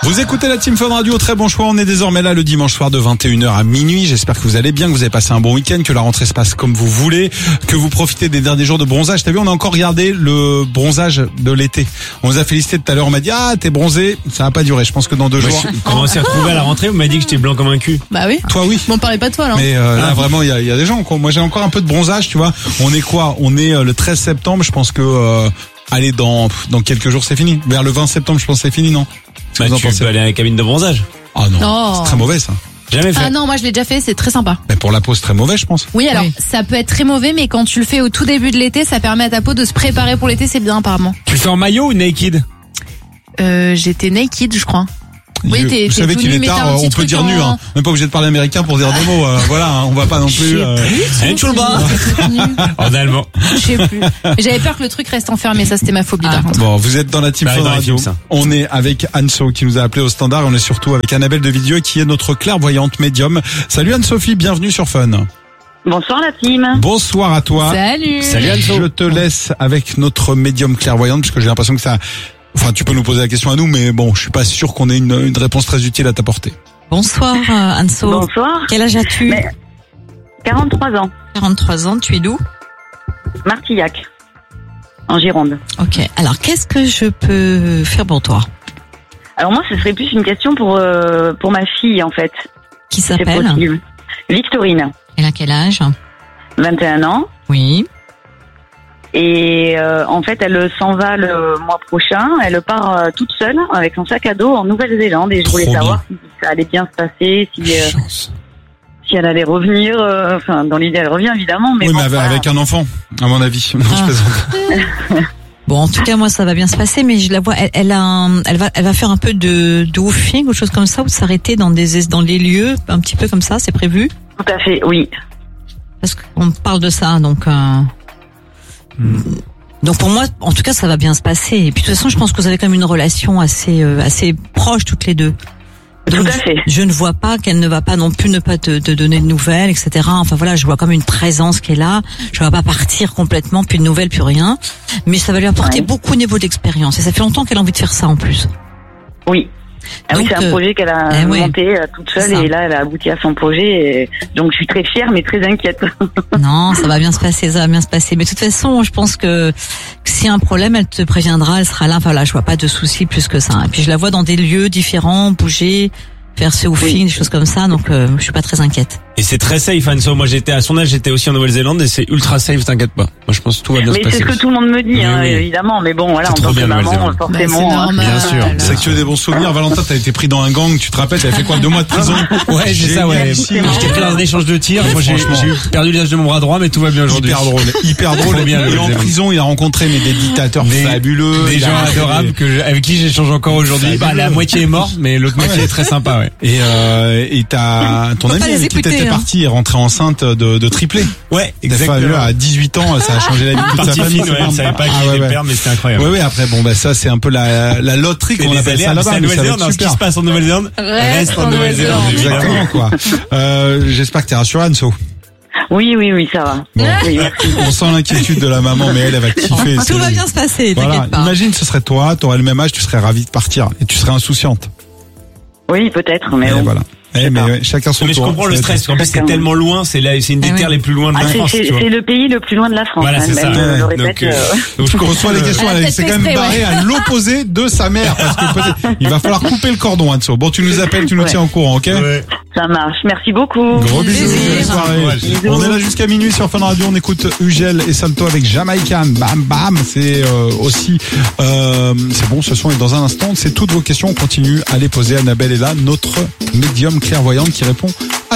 Vous écoutez la Team Fun Radio, très bon choix. On est désormais là le dimanche soir de 21h à minuit. J'espère que vous allez bien, que vous avez passé un bon week-end, que la rentrée se passe comme vous voulez, que vous profitez des derniers jours de bronzage. T'as vu, on a encore regardé le bronzage de l'été. On vous a félicité tout à l'heure, on m'a dit t'es bronzé, ça va pas durer. Je pense que dans 2 jours. Quand on s'est retrouvé à la rentrée, vous m'avez dit que j'étais blanc comme un cul. Bah oui. Toi oui. Bon, parlez pas de toi là. Mais là vraiment il y a des gens quoi. Moi j'ai encore un peu de bronzage, tu vois. On est quoi? On est le 13 septembre, je pense que allez dans quelques jours c'est fini. Vers le 20 septembre, je pense que c'est fini, non? Bah, tu peux aller à la cabine de bronzage. Ah non, c'est très mauvais ça. Jamais fait. Ah non, moi je l'ai déjà fait, c'est très sympa. Mais pour la peau c'est très mauvais, je pense. Oui, alors ça peut être très mauvais, mais quand tu le fais au tout début de l'été, ça permet à ta peau de se préparer pour l'été, c'est bien apparemment. Tu le fais en maillot ou naked? J'étais naked, je crois. Oui, vous savez qu'il est tard, on peut dire nu, hein. On n'est pas obligé de parler américain pour dire des mots. Voilà, hein, on va pas non plus. En allemand. Je sais plus. Mais j'avais peur que le truc reste enfermé, ça c'était ma phobie. Bon, vous êtes dans la Team Fun Radio. On est avec Anne-So qui nous a appelé au standard. On est surtout avec Annabelle de Vidieu qui est notre clairvoyante médium. Salut Anne-Sophie, bienvenue sur Fun. Bonsoir la team. Bonsoir à toi. Salut Anne-So. Je te laisse avec notre médium clairvoyante puisque j'ai l'impression que ça. Enfin, tu peux nous poser la question à nous, mais bon, je suis pas sûr qu'on ait une réponse très utile à t'apporter. Bonsoir, Anne-So. Bonsoir. Quel âge as-tu? 43 ans. 43 ans, tu es d'où? Martillac, en Gironde. Ok, alors qu'est-ce que je peux faire pour toi? Alors moi, ce serait plus une question pour ma fille, en fait. Qui s'appelle? Victorine. Elle a quel âge? 21 ans. Oui. Et en fait, elle s'en va le mois prochain. Elle part toute seule avec son sac à dos en Nouvelle-Zélande. Et je voulais savoir si ça allait bien se passer, si elle allait revenir. Enfin, dans l'idée, elle revient évidemment. Mais oui, bon, mais avec un enfant, à mon avis. Non, je plaisante. Bon, en tout cas, moi, ça va bien se passer, mais je la vois. Elle va faire un peu de woofing ou chose comme ça, ou de s'arrêter dans les lieux, un petit peu comme ça. C'est prévu? Tout à fait, oui. Parce qu'on parle de ça, donc. Donc pour moi, en tout cas, ça va bien se passer. Et puis de toute façon, je pense que vous avez quand même une relation assez proche toutes les deux. Donc, tout à fait. Je ne vois pas qu'elle ne va pas non plus ne pas te donner de nouvelles, etc. Enfin voilà, je vois comme une présence qui est là. Je ne vais pas partir complètement, plus de nouvelles, plus rien. Mais ça va lui apporter beaucoup au niveau d'expérience. Et ça fait longtemps qu'elle a envie de faire ça en plus. Oui. Donc, c'est un projet qu'elle a monté toute seule et là elle a abouti à son projet et donc je suis très fière mais très inquiète. Non, ça va bien se passer, Mais de toute façon, je pense que s'il y a un problème, elle te préviendra, elle sera là. Enfin là, je vois pas de soucis plus que ça. Et puis je la vois dans des lieux différents, bouger, faire ce woofing, des choses comme ça, donc je suis pas très inquiète. Et c'est très safe, Anne-So. Moi, à son âge, j'étais aussi en Nouvelle-Zélande et c'est ultra safe, t'inquiète pas. Moi, je pense que tout va bien se passer. Mais c'est ce que tout le monde me dit, évidemment. Mais bon, voilà, en tant que maman, forcément. C'est normal. Bien sûr. C'est que tu as des bons souvenirs. Valentin, t'as été pris dans un gang, tu te rappelles, t'avais fait quoi, 2 mois de prison? Ouais, c'est ça, ouais. J'étais pris dans un échange de tirs. Moi, j'ai perdu l'usage de mon bras droit, mais tout va bien aujourd'hui. Hyper drôle. Et en prison, il a rencontré des dictateurs fabuleux. Des gens adorables avec qui j'échange encore aujourd'hui. La moitié est morte, mais l'autre moitié est très sympa, ouais. Et ton ami avec qui t'étais parti est rentré enceinte de triplé. Ouais, exactement. À 18 ans, ça a changé la vie de toute sa famille. Elle savait pas qu'il était père, mais c'était incroyable. Ouais, après, ça, c'est un peu la loterie qu'on appelle ça là-bas. Ce qui se passe en Nouvelle-Zélande reste en Nouvelle-Zélande. Exactement, quoi. J'espère que t'es rassurée, Anne-So. Oui, ça va. Bon. On sent l'inquiétude de la maman, mais elle va kiffer. Tout va bien se passer, t'inquiète pas. Imagine, ce serait toi, t'aurais le même âge, tu serais ravie de partir et tu serais insouciante. Oui, peut-être, mais bon. Voilà. Chacun son tour. Mais je comprends le stress, parce que c'est tellement loin, c'est une des terres les plus loin de la France. C'est le pays le plus loin de la France. Voilà, c'est ça. Donc je reçois les questions, elle s'est quand même barrée à l'opposé de sa mère, parce que peut-être, il va falloir couper le cordon, Anne-So. Bon, tu nous appelles, tu nous tiens au courant, ok? Ça marche, merci beaucoup. Gros bisous, bonne soirée. On est là jusqu'à minuit sur Fun Radio, on écoute Ugel et Salto avec Jamaican. Bam, bam, c'est aussi, c'est bon, ce son est dans un instant. C'est toutes vos questions, on continue à les poser. Annabelle est là, notre médium clairvoyante qui répond